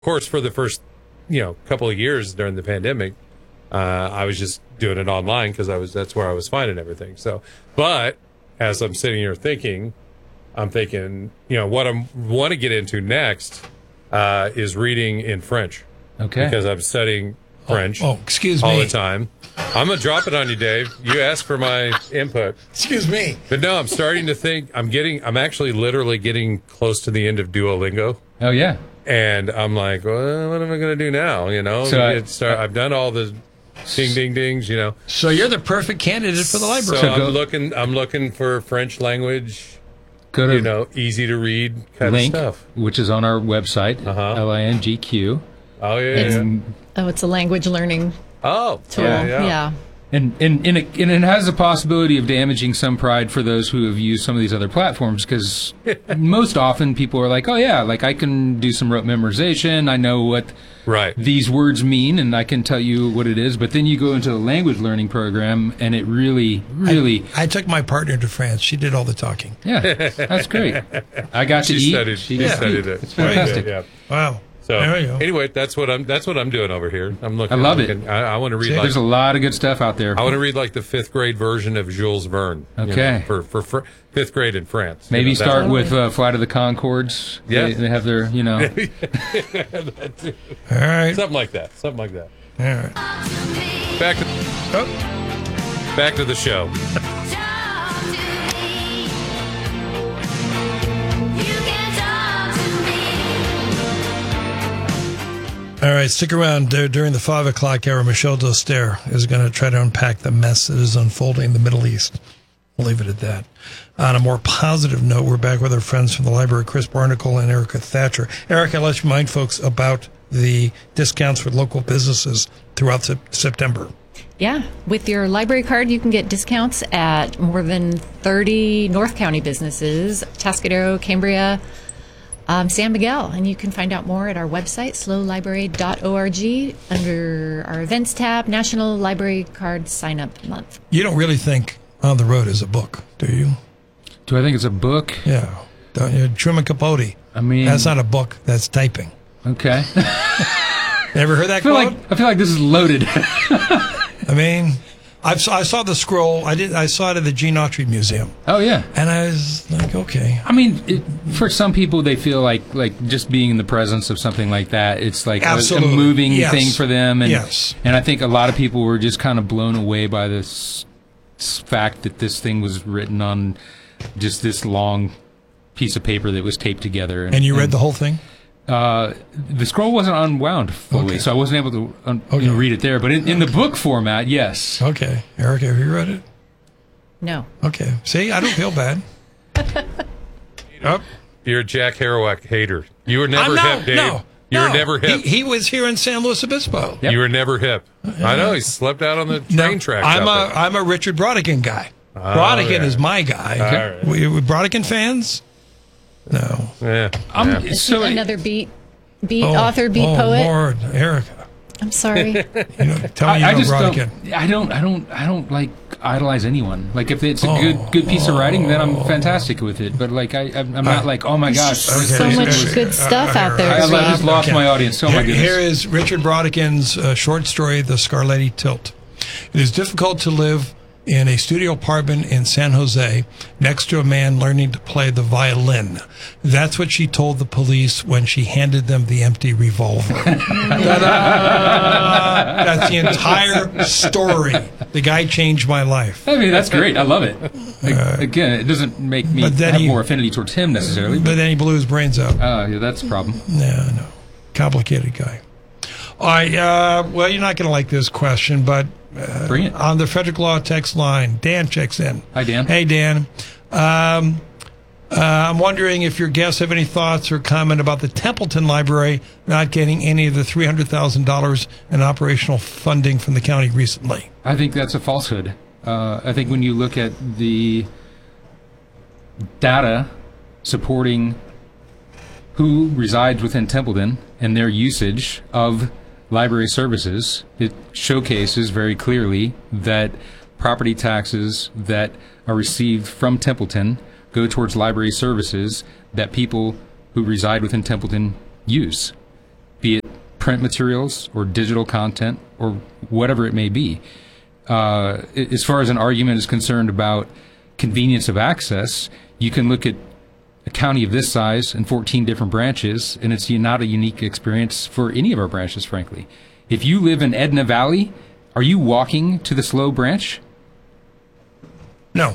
course, for the first, couple of years during the pandemic, I was just doing it online because that's where I was finding everything. So, but as I'm sitting here thinking, what I want to get into next is reading in French. Okay. Because I'm studying French. Excuse all me. the time. I'm gonna drop it on you, Dave. You asked for my input. Excuse me. But no, I'm starting to think. I'm actually literally getting close to the end of Duolingo. Oh yeah. And I'm like, well, what am I going to do now? So I've done all the ding, dings. So you're the perfect candidate for the library. So I'm looking for French language. Go to easy to read kind link, of stuff, which is on our website. LINGQ. Oh yeah. It's a language learning. Oh, tool. Yeah. And it has the possibility of damaging some pride for those who have used some of these other platforms, because most often people are like, oh yeah, like I can do some rote memorization, I know what these words mean, and I can tell you what it is. But then you go into a language learning program, and it really... I took my partner to France. She did all the talking. Yeah, that's great. I got to eat. She studied it. It's fantastic. Yeah. Wow. So there we go. Anyway, that's what I'm doing over here. I'm looking. I love it. I want to read. There's a lot of good stuff out there. I want to read like the 5th grade version of Jules Verne. Okay. For 5th grade in France. Maybe start with Flight of the Conchords. Yeah. They have their, All right. Something like that. All right. Back to the show. All right, stick around. During the 5 o'clock hour, Michelle Doster is going to try to unpack the mess that is unfolding in the Middle East. We'll leave it at that. On a more positive note, we're back with our friends from the library, Chris Barnacle and Erica Thatcher. Erica, let's remind folks about the discounts for local businesses throughout September. Yeah, with your library card, you can get discounts at more than 30 North County businesses, Tascadero, Cambria, San Miguel, and you can find out more at our website, slowlibrary.org, under our events tab, National Library Card Sign Up Month. You don't really think On the Road is a book, do you? Do I think it's a book? Yeah. Truman Capote. I mean... That's not a book, that's typing. Okay. Ever heard that quote? I feel like this is loaded. I mean... I saw the scroll. I saw it at the Gene Autry Museum. Oh yeah, and I was like, okay. I mean, for some people, they feel like just being in the presence of something like that, it's like a moving thing for them. And, and I think a lot of people were just kind of blown away by this fact that this thing was written on just this long piece of paper that was taped together. And you read the whole thing? The scroll wasn't unwound fully, so I wasn't able to read it there. But in the book format, yes. Okay. Erica, have you read it? No. Okay. See, I don't feel bad. You're a Jack Kerouac hater. You were never hip, Dave. No. You were never hip. He was here in San Luis Obispo. Yep. You were never hip. I know. He slept out on the train tracks. I'm a Richard Brodigan guy. Brodigan is my guy. Right. We Brodigan fans? No. Yeah. So another beat author, beat poet. Lord, Erica. I'm sorry. Tell me Brodigan. I don't like idolize anyone. Like if it's a good piece of writing, then I'm fantastic with it. But like I'm not like, oh my gosh, so much good stuff out there. I just lost my audience. Oh my goodness. Here is Richard Brodigan's short story, The Scarletti Tilt. It is difficult to live in a studio apartment in San Jose next to a man learning to play the violin. That's what she told the police when she handed them the empty revolver. That's the entire story. The guy changed my life. I mean, that's great. I love it. Again, it doesn't make me have more affinity towards him necessarily. But then he blew his brains out. Yeah, that's a problem. No. Complicated guy. All right. Well, you're not going to like this question, but bring it. On the Frederick Law text line, Dan checks in. Hi, Dan. Hey, Dan. I'm wondering if your guests have any thoughts or comment about the Templeton Library not getting any of the $300,000 in operational funding from the county recently. I think that's a falsehood. I think when you look at the data supporting who resides within Templeton and their usage of library services, it showcases very clearly that property taxes that are received from Templeton go towards library services that people who reside within Templeton use, be print materials or digital content or whatever it may be. As far as an argument is concerned about convenience of access, you can look at a county of this size and 14 different branches, and it's not a unique experience for any of our branches, frankly. If you live in Edna Valley, are you walking to the SLO branch? No.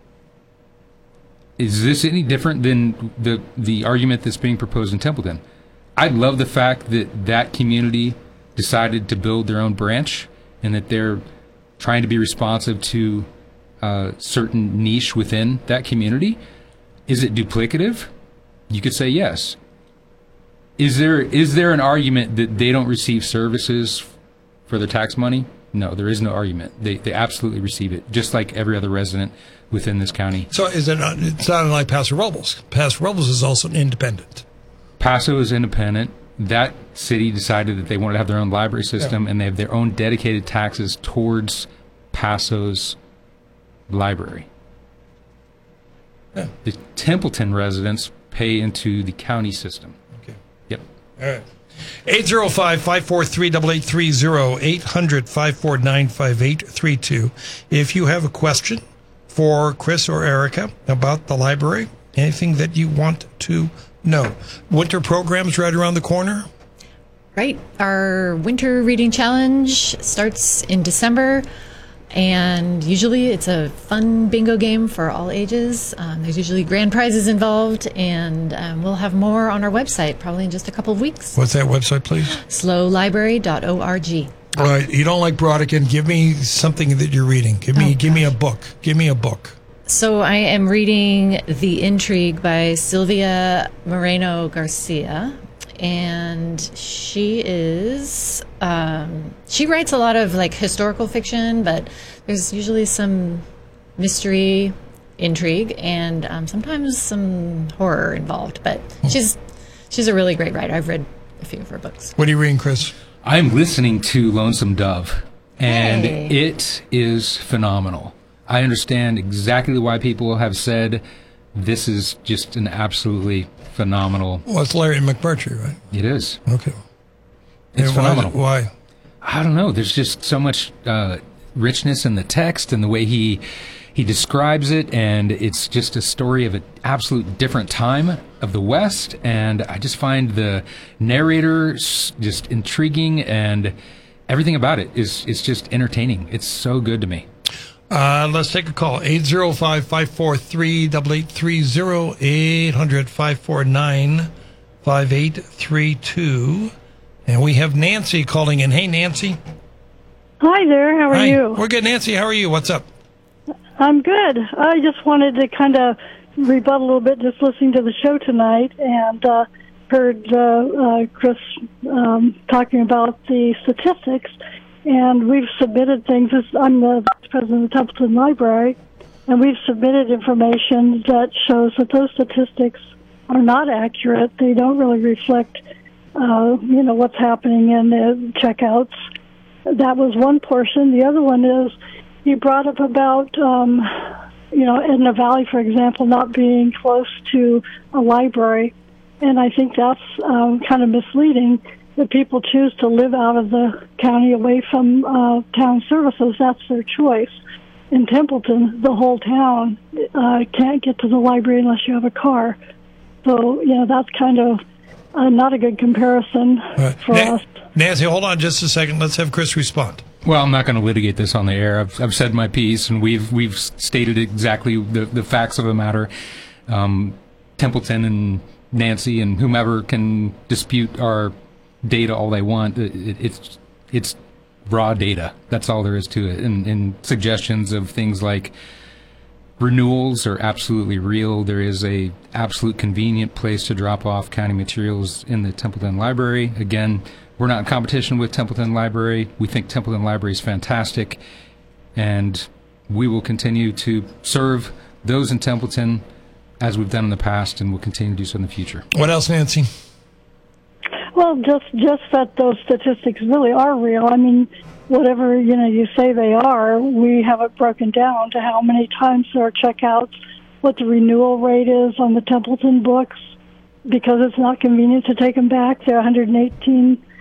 Is this any different than the argument that's being proposed in Templeton? I love the fact that that community decided to build their own branch and that they're trying to be responsive to a certain niche within that community. Is it duplicative? You could say yes. Is there an argument that they don't receive services for their tax money? No, there is no argument. They absolutely receive it, just like every other resident within this county. So is it not, it's not like Paso Robles. Paso Robles is also independent. Paso is independent. That city decided that they wanted to have their own library system, and they have their own dedicated taxes towards Paso's library. Yeah. The Templeton residents pay into the county system. Okay. Yep. All right. 805-543-8830, 800-549-5832. If you have a question for Chris or Erica about the library, anything that you want to know. Winter program's right around the corner. Right. Our winter reading challenge starts in December, and usually it's a fun bingo game for all ages. There's usually grand prizes involved, and we'll have more on our website probably in just a couple of weeks. What's that website, please? slowlibrary.org. All right. You don't like Brodigan. Give me something that you're reading. Give me a book. Give me a book. So I am reading The Intrigue by Sylvia Moreno Garcia, and she is she writes a lot of like historical fiction, but there's usually some mystery, intrigue, and sometimes some horror involved. But she's a really great writer. I've read a few of her books. What are you reading, Chris? I'm listening to Lonesome Dove, and Hey. it is phenomenal. I understand exactly why people have said this is just an absolutely phenomenal. Well, it's Larry McMurtry, right? It is. Okay. It's And phenomenal. Why? I don't know. There's just so much richness in the text and the way he describes it, and it's just a story of an absolute different time of the West. And I just find the narrator just intriguing, and everything about it is just entertaining. It's so good to me. Let's take a call. 805-543-8830, 800-549-5832. And we have Nancy calling in. Hey, Nancy. Hi there. How are Hi. you? We're good. Nancy, how are you? What's up? I'm good. I just wanted to kind of rebut a little bit just listening to the show tonight, and heard Chris talking about the statistics. And we've submitted things. I'm the vice president of the Templeton Library, and we've submitted information that shows that those statistics are not accurate. They don't really reflect, what's happening in the checkouts. That was one portion. The other one is you brought up about, Edna Valley, for example, not being close to a library, and I think that's kind of misleading. That people choose to live out of the county away from town services. That's their choice. In Templeton, the whole town can't get to the library unless you have a car. So, that's kind of not a good comparison for us. Nancy, hold on just a second. Let's have Chris respond. Well, I'm not going to litigate this on the air. I've said my piece, and we've stated exactly the facts of the matter. Templeton and Nancy and whomever can dispute our data all they want. It's raw data. That's all there is to it. And suggestions of things like renewals are absolutely real. There is a absolute convenient place to drop off county materials in the Templeton Library. Again, we're not in competition with Templeton Library. We think Templeton Library is fantastic, and we will continue to serve those in Templeton as we've done in the past, and we'll continue to do so in the future. What else, Nancy? Well, just that those statistics really are real. I mean, whatever, you say they are, we have it broken down to how many times there are checkouts, what the renewal rate is on the Templeton books, because it's not convenient to take them back. They're 118